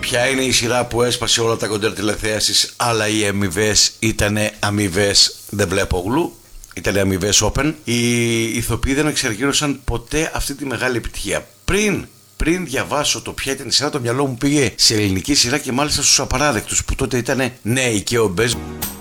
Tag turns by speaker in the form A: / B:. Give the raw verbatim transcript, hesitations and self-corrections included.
A: Ποια είναι η σειρά που έσπασε όλα τα κοντέρ τηλεθέασης, αλλά οι αμοιβές ήτανε αμοιβές δεν βλέπω γλου, ήτανε αμοιβές open. Οι ηθοποιοί δεν εξεργύρωσαν ποτέ αυτή τη μεγάλη επιτυχία. Πριν, πριν διαβάσω το ποια ήταν η σειρά, το μυαλό μου πήγε σε ελληνική σειρά και μάλιστα στους απαράδεκτους που τότε ήτανε νέοι και ο Μπες.